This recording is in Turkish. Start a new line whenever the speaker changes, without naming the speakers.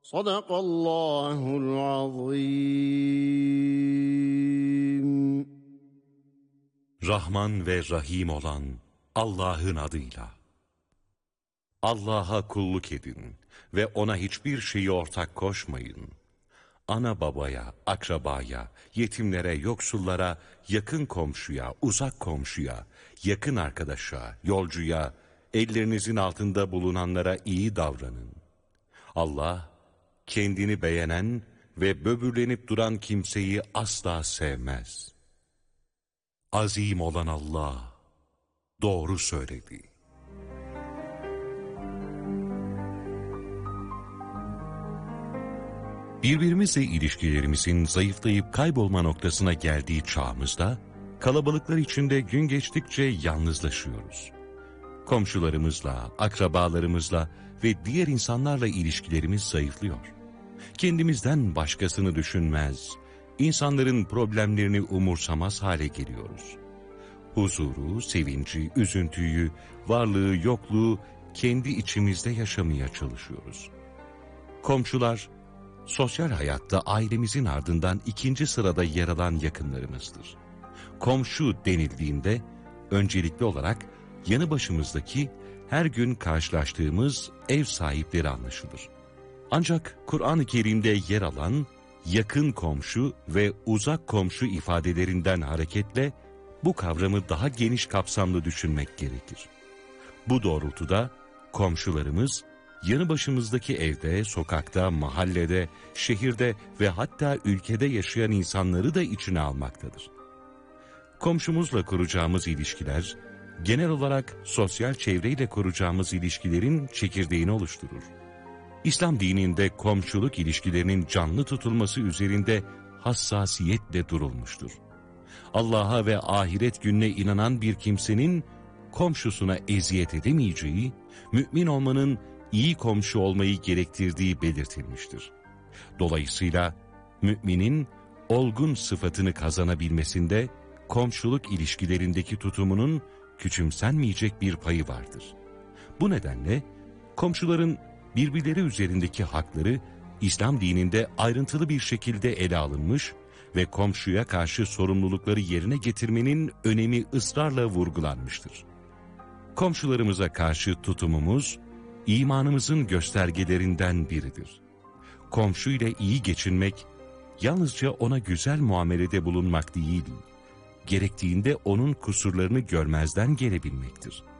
Sadakallahul azim.
Rahman ve Rahim olan Allah'ın adıyla. Allah'a kulluk edin ve ona hiçbir şeyi ortak koşmayın. Ana babaya, akrabaya, yetimlere, yoksullara, yakın komşuya, uzak komşuya, yakın arkadaşa, yolcuya, ellerinizin altında bulunanlara iyi davranın. Allah, kendini beğenen ve böbürlenip duran kimseyi asla sevmez. Azim olan Allah doğru söyledi. Birbirimizle ilişkilerimizin zayıflayıp kaybolma noktasına geldiği çağımızda, kalabalıklar içinde gün geçtikçe yalnızlaşıyoruz. Komşularımızla, akrabalarımızla ve diğer insanlarla ilişkilerimiz zayıflıyor. Kendimizden başkasını düşünmez, insanların problemlerini umursamaz hale geliyoruz. Huzuru, sevinci, üzüntüyü, varlığı, yokluğu kendi içimizde yaşamaya çalışıyoruz. Komşular, sosyal hayatta ailemizin ardından ikinci sırada yer alan yakınlarımızdır. Komşu denildiğinde öncelikli olarak yanı başımızdaki her gün karşılaştığımız ev sahipleri anlaşılır. Ancak Kur'an-ı Kerim'de yer alan yakın komşu ve uzak komşu ifadelerinden hareketle bu kavramı daha geniş kapsamlı düşünmek gerekir. Bu doğrultuda komşularımız yanı başımızdaki evde, sokakta, mahallede, şehirde ve hatta ülkede yaşayan insanları da içine almaktadır. Komşumuzla kuracağımız ilişkiler, genel olarak sosyal çevreyle kuracağımız ilişkilerin çekirdeğini oluşturur. İslam dininde komşuluk ilişkilerinin canlı tutulması üzerinde hassasiyetle durulmuştur. Allah'a ve ahiret gününe inanan bir kimsenin komşusuna eziyet edemeyeceği, mümin olmanın iyi komşu olmayı gerektirdiği belirtilmiştir. Dolayısıyla müminin olgun sıfatını kazanabilmesinde komşuluk ilişkilerindeki tutumunun küçümsenmeyecek bir payı vardır. Bu nedenle komşuların birbirleri üzerindeki hakları İslam dininde ayrıntılı bir şekilde ele alınmış ve komşuya karşı sorumlulukları yerine getirmenin önemi ısrarla vurgulanmıştır. Komşularımıza karşı tutumumuz, imanımızın göstergelerinden biridir. Komşu ile iyi geçinmek, yalnızca ona güzel muamelede bulunmak değil, gerektiğinde onun kusurlarını görmezden gelebilmektir.